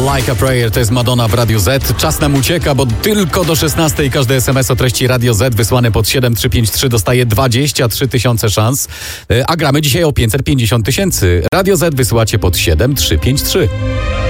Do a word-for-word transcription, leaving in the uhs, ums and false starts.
Like a Prayer, to jest Madonna w Radiu Z. Czas nam ucieka, bo tylko do szesnastej każdy es em es o treści Radio Z wysłany pod siedem trzy pięć trzy dostaje dwadzieścia trzy tysiące szans, a gramy dzisiaj o pięćset pięćdziesiąt tysięcy. Radio Z wysyłacie pod siedem trzy pięć trzy.